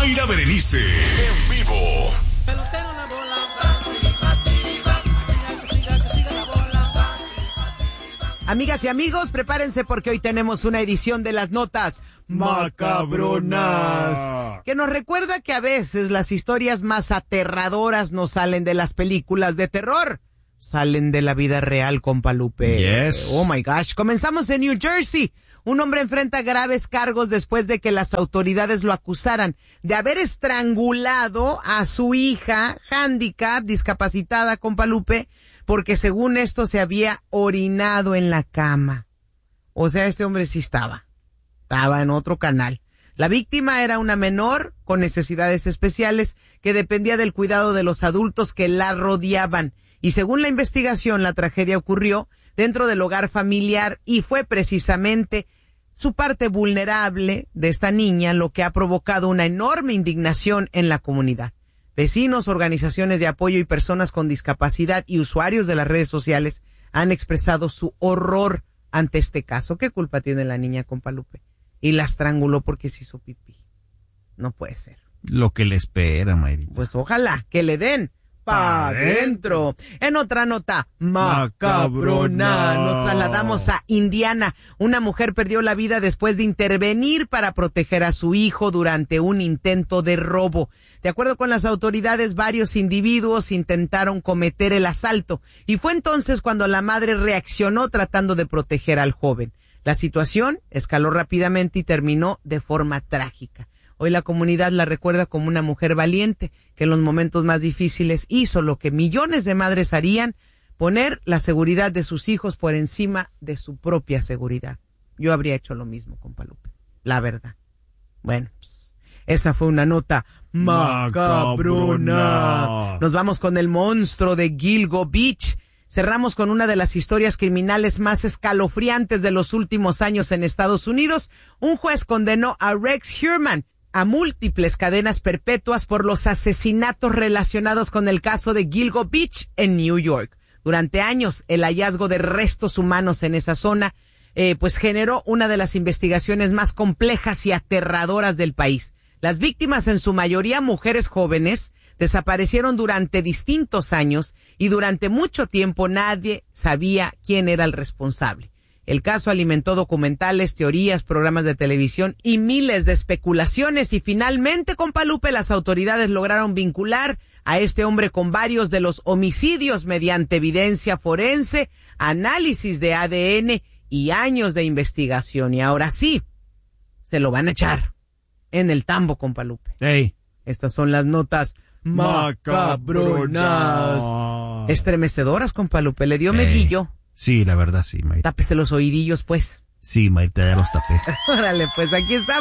Mayra Berenice, en vivo. Amigas y amigos, prepárense porque hoy tenemos una edición de las notas macabronas, que nos recuerda que a veces las historias más aterradoras no salen de las películas de terror, salen de la vida real, compa Lupe. Yes. Oh my gosh. Comenzamos en New Jersey. Un hombre enfrenta graves cargos después de que las autoridades lo acusaran de haber estrangulado a su hija handicap, discapacitada, compa Lupe, porque según esto se había orinado en la cama. O sea, este hombre sí estaba en otro canal. La víctima era una menor con necesidades especiales que dependía del cuidado de los adultos que la rodeaban. Y según la investigación, la tragedia ocurrió dentro del hogar familiar y fue precisamente su parte vulnerable de esta niña lo que ha provocado una enorme indignación en la comunidad. Vecinos, organizaciones de apoyo y personas con discapacidad y usuarios de las redes sociales han expresado su horror ante este caso. ¿Qué culpa tiene la niña, compa Lupe? Y la estranguló porque se hizo pipí. No puede ser. Lo que le espera, Mayrita. Pues ojalá que le den pa' adentro. En otra nota macabrona, nos trasladamos a Indiana. Una mujer perdió la vida después de intervenir para proteger a su hijo durante un intento de robo. De acuerdo con las autoridades, varios individuos intentaron cometer el asalto y fue entonces cuando la madre reaccionó tratando de proteger al joven. La situación escaló rápidamente y terminó de forma trágica. Hoy la comunidad la recuerda como una mujer valiente que en los momentos más difíciles hizo lo que millones de madres harían, poner la seguridad de sus hijos por encima de su propia seguridad. Yo habría hecho lo mismo, compa Lupe, la verdad. Bueno, pues, esa fue una nota macabrona. Nos vamos con el monstruo de Gilgo Beach. Cerramos con una de las historias criminales más escalofriantes de los últimos años en Estados Unidos. Un juez condenó a Rex Heuermann a múltiples cadenas perpetuas por los asesinatos relacionados con el caso de Gilgo Beach en New York. Durante años, el hallazgo de restos humanos en esa zona, pues generó una de las investigaciones más complejas y aterradoras del país. Las víctimas, en su mayoría mujeres jóvenes, desaparecieron durante distintos años y durante mucho tiempo nadie sabía quién era el responsable. El caso alimentó documentales, teorías, programas de televisión y miles de especulaciones y finalmente, compa Lupe, las autoridades lograron vincular a este hombre con varios de los homicidios mediante evidencia forense, análisis de ADN y años de investigación. Y ahora sí, se lo van a echar en el tambo, compa Lupe. Hey. Estas son las notas macabronas. Estremecedoras, compa Lupe. Le dio medillo. Sí, la verdad sí, Mayrita. Tápese los oídillos, pues. Sí, Mayrita, ya los tapé. Órale, pues aquí está.